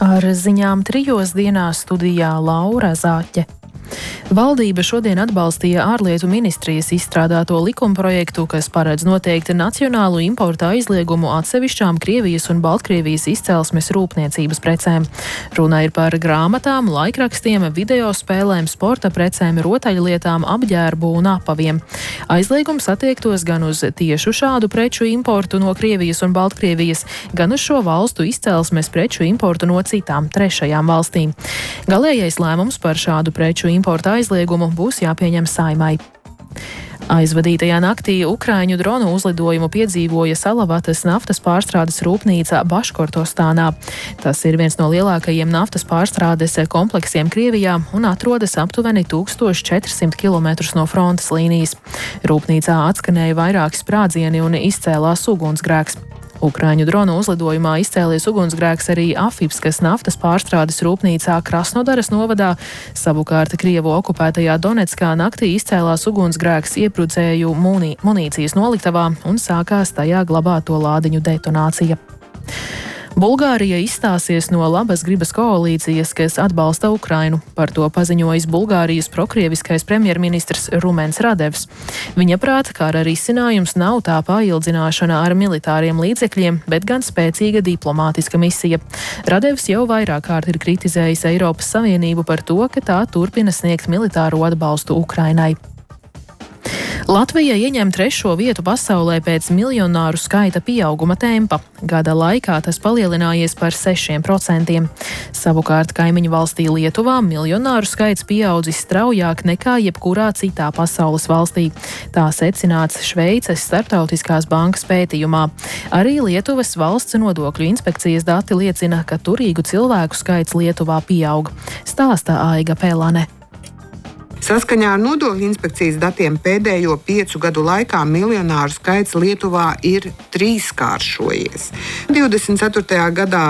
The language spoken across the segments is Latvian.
Ar ziņām 3 dienās studijā Laura Zāķe. Valdība šodien atbalstīja ārlietu ministrijas izstrādāto likumprojektu, kas paredz noteikti nacionālu importa aizliegumu atsevišķām Krievijas un Baltkrievijas izcelsmes rūpniecības precēm. Runa ir par grāmatām, laikrakstiem, video spēlēm, sporta precēm, rotaļlietām, apģērbu un apaviem. Aizliegums attiektos gan uz tiešu šādu preču importu no Krievijas un Baltkrievijas, gan uz šo valstu izcelsmes preču importu no citām trešajām valstīm. Galējais lēmums par šādu preču importa aizliegumu būs jāpieņem Saeimai. Aizvadītajā naktī Ukraiņu dronu uzlidojumu piedzīvoja Salavatas naftas pārstrādes rūpnīca Baškortostānā. Tas ir viens no lielākajiem naftas pārstrādes kompleksiem Krievijā un atrodas aptuveni 1400 km no frontes līnijas. Rūpnīcā atskanēja vairāki sprādzieni un izcēlās ugunsgrēks. Ukraiņu dronu uzlidojumā izcēlies ugunsgrēks arī Afipskas naftas pārstrādes rūpnīcā Krasnodaras novadā. Savukārt Krievu okupētajā Donetskā naktī izcēlās ugunsgrēks iebrucēju munīcijas noliktavā un sākās tajā glabāto lādiņu detonācija. Bulgārija izstāsies no labas gribas koalīcijas, kas atbalsta Ukrainu. Par to paziņojis Bulgārijas prokrieviskais premjerministrs Rumens Radevs. Viņa prāta kara risinājums nav tā paildzināšana ar militāriem līdzekļiem, bet gan spēcīga diplomātiska misija. Radevs jau vairāk kārt ir kritizējis Eiropas Savienību par to, ka tā turpina sniegt militāro atbalstu Ukrainai. Latvija ieņem 3. vietu pasaulē pēc miljonāru skaita pieauguma tempa. Gada laikā tas palielinājies par 6%. Savukārt kaimiņu valstī Lietuvā miljonāru skaits pieaudzis straujāk nekā jebkurā citā pasaules valstī. Tā secināts Šveices starptautiskās bankas pētījumā. Arī Lietuvas valsts nodokļu inspekcijas dati liecina, ka turīgu cilvēku skaits Lietuvā pieaug. Stāsta Aiga Pelane. Saskaņā ar nodokļu inspekcijas datiem pēdējo 5 gadu laikā miljonāru skaits Lietuvā ir 3-kāršojies. 24. gadā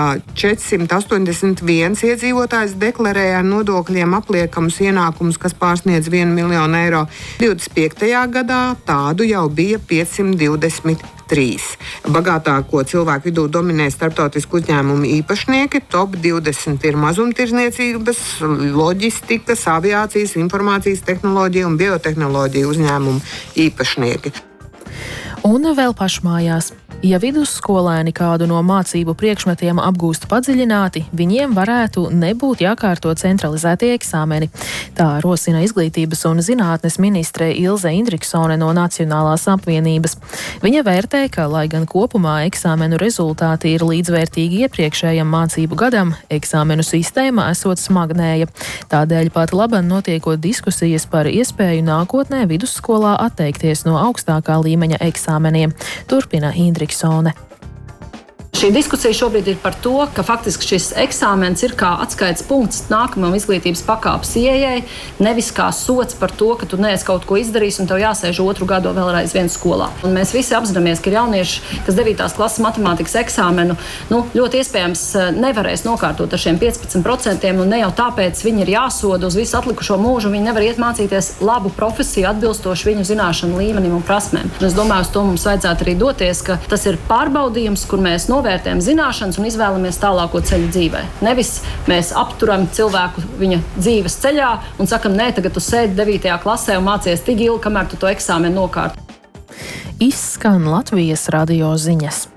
481 iedzīvotājs deklarēja ar nodokļiem apliekamus ienākumus, kas pārsniedz 1 miljonu eiro. 25. gadā tādu jau bija 523. Bagātāko cilvēku vidū dominē starptautisku uzņēmumu īpašnieki, top 20 ir mazumtirdzniecības, loģistikas, aviācijas, informācijas tehnoloģiju un biotehnoloģiju uzņēmumu īpašnieki. Un vēl pašmājās. Ja vidusskolēni kādu no mācību priekšmetiem apgūst padziļināti, viņiem varētu nebūt jākārto centralizētie eksāmeni. Tā rosina Izglītības un zinātnes ministre Ilze Indriksone no Nacionālās apvienības. Viņa vērtē, ka, lai gan kopumā eksāmenu rezultāti ir līdzvērtīgi iepriekšējam mācību gadam, eksāmenu sistēma esot smagnēja. Tādēļ pat laban notiekot diskusijas par iespēju nākotnē vidusskolā atteikties no augstākā līmeņa eksāmeniem. Turpina Indriksone. Šī diskusija šobrīd ir par to, ka faktiski šis eksāmens ir kā atskaites punkts nākamajam izglītības pakāpes ieejai, nevis kā sots par to, ka tu neesi kaut ko izdarījis un tev jāsēž 2. gadu vēlreiz vien skolā. Un mēs visi apzināmies, ka ir jaunieši, kas 9. klases matemātikas eksāmenu ļoti iespējams nevarēs nokārtot ar šiem 15%, un ne jau tāpēc viņi ir jāsoda uz visu atlikušo mūžu, un viņi nevar iet mācīties labu profesiju atbilstoši viņu zināšanu līmenim un prasmēm. Un es domāju, uz to mums vajadzētu arī doties, ka tas ir pārbaudījums, kur mēs novērtējam zināšanas un izvēlamies tālāko ceļu dzīvē. Nevis mēs apturam cilvēku viņa dzīves ceļā un sakam, nē, tagad tu sēdi 9. klasē un mācies tik ilgi, kamēr tu to eksāmenu nokārto. Izskan Latvijas radio ziņas.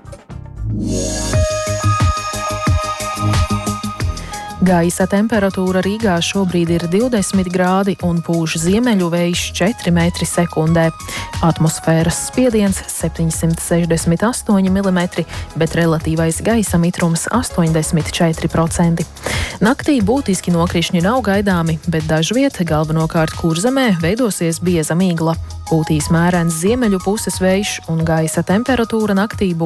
Gaisa temperatūra Rīgā šobrīd ir 20 grādi un pūš ziemeļu vējš 4 metri sekundē. Atmosfēras spiediens 768 mm, bet relatīvais gaisa mitrums 84%. Naktī būtiski nokrišņi nav gaidāmi, bet dažviet, galvenokārt Kurzemē, veidosies bieza migla. Pūtīs mērens ziemeļu puses vējš un gaisa temperatūra naktī būs